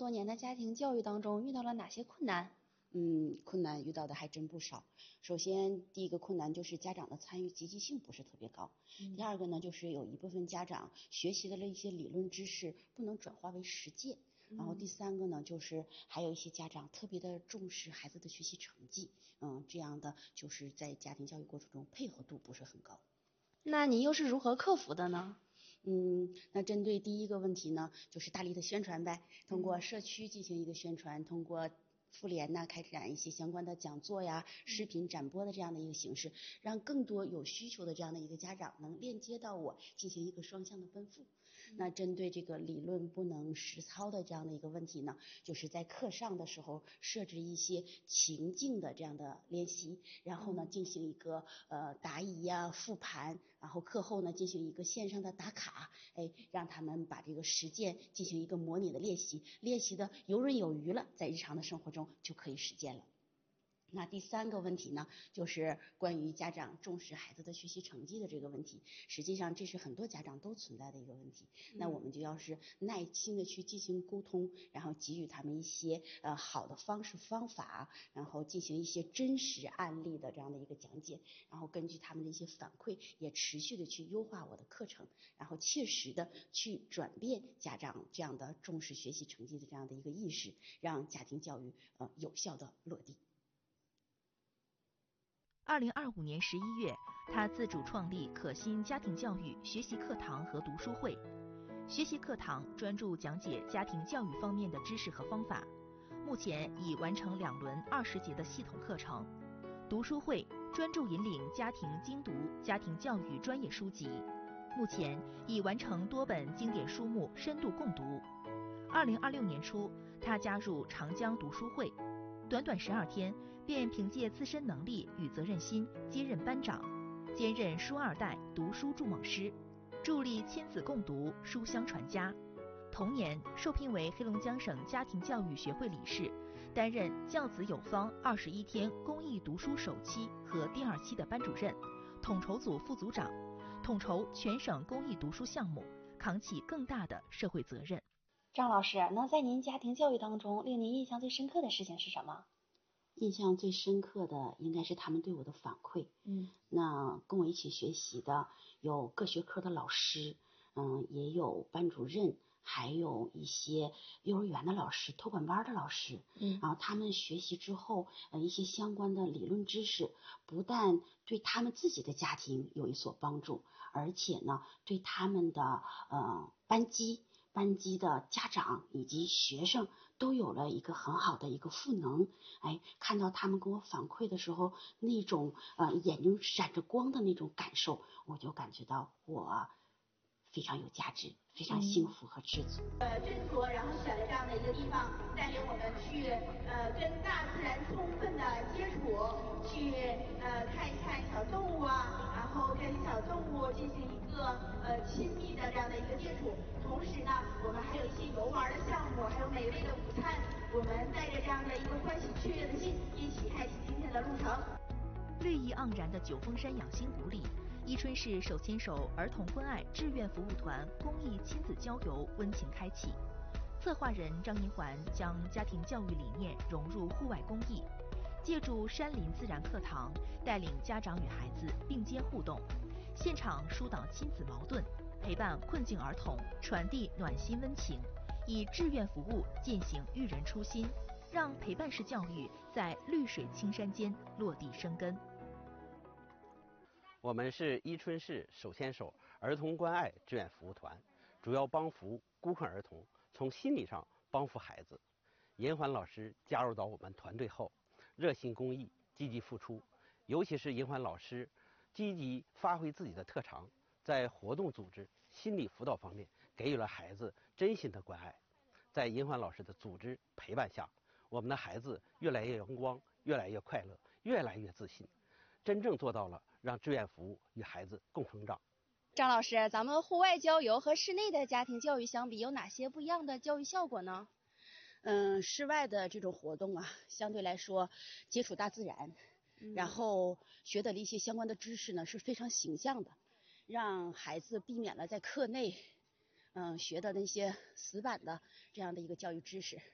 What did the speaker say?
多年的家庭教育当中遇到了哪些困难？ 困难遇到的还真不少。首先，第一个困难就是家长的参与积极性不是特别高。第二个呢，就是有一部分家长学习的一些理论知识不能转化为实践。然后第三个呢，就是还有一些家长特别的重视孩子的学习成绩，这样的就是在家庭教育过程中配合度不是很高。 那您又是如何克服的呢？ 那针对第一个问题呢，就是大力的宣传呗，通过社区进行一个宣传，通过妇联呢开展一些相关的讲座呀、视频展播的这样的一个形式，让更多有需求的这样的一个家长能链接到我，进行一个双向的奔赴。那针对这个理论不能实操的这样的一个问题呢，就是在课上的时候设置一些情境的这样的练习，然后呢进行一个答疑呀、复盘，然后课后呢进行一个线上的打卡，让他们把这个实践进行一个模拟的练习，练习的游刃有余了，在日常的生活中就可以实践了。那第三个问题呢，就是关于家长重视孩子的学习成绩的这个问题，实际上这是很多家长都存在的一个问题。那我们就要是耐心的去进行沟通，然后给予他们一些好的方式方法，然后进行一些真实案例的这样的一个讲解，然后根据他们的一些反馈，也持续的去优化我的课程，然后切实的去转变家长这样的重视学习成绩的这样的一个意识，让家庭教育有效的落地。 2025年11月，他自主创立可心家庭教育学习课堂和读书会。学习课堂专注讲解家庭教育方面的知识和方法，目前已完成2轮20节的系统课程。读书会专注引领家庭精读家庭教育专业书籍，目前已完成多本经典书目深度共读。2026年初，他加入长江读书会，短短12天便凭借自身能力与责任心接任班长，兼任书二代读书助猛师，助力亲子共读，书香传家。同年受聘为黑龙江省家庭教育学会理事，担任教子有方21天公益读书首期和第2期的班主任、统筹组副组长，统筹全省公益读书项目，扛起更大的社会责任。 张老师，那在您家庭教育当中，令您印象最深刻的事情是什么？ 印象最深刻的应该是他们对我的反馈。那跟我一起学习的有各学科的老师，也有班主任，还有一些幼儿园的老师、托管班的老师。然后他们学习之后，一些相关的理论知识，不但对他们自己的家庭有一所帮助，而且呢，对他们的班级的家长以及学生都有了一个很好的一个赋能。看到他们跟我反馈的时候，那种眼睛闪着光的那种感受，我就感觉到我非常有价值，非常幸福和知足。 斟酌，然后选了这样的一个地方，带领我们去跟大自然充分的接触，去看一看小动物啊，然后跟小动物进行一个亲密的这样的一个接触。同时呢，我们还有一些游玩的项目，还有美味的午餐。我们带着这样的一个欢喜雀跃的心，一起开启今天的路程。 绿意盎然的九峰山养心谷里，伊春市手牵手儿童关爱志愿服务团公益亲子郊游温情开启。策划人张银环将家庭教育理念融入户外公益，借助山林自然课堂，带领家长与孩子并肩互动，现场疏导亲子矛盾，陪伴困境儿童，传递暖心温情，以志愿服务践行育人初心，让陪伴式教育在绿水青山间落地生根。 我们是伊春市手牵手儿童关爱志愿服务团，主要帮扶孤困儿童，从心理上帮扶孩子。银环老师加入到我们团队后，热心公益，积极付出，尤其是银环老师积极发挥自己的特长，在活动组织、心理辅导方面给予了孩子真心的关爱。在银环老师的组织陪伴下，我们的孩子越来越阳光，越来越快乐，越来越自信，真正做到了让志愿服务与孩子共成长。 张老师，咱们户外郊游和室内的家庭教育相比，有哪些不一样的教育效果呢？ 室外的这种活动啊，相对来说接触大自然，然后学的一些相关的知识呢是非常形象的，让孩子避免了在课内学的那些死板的这样的一个教育知识，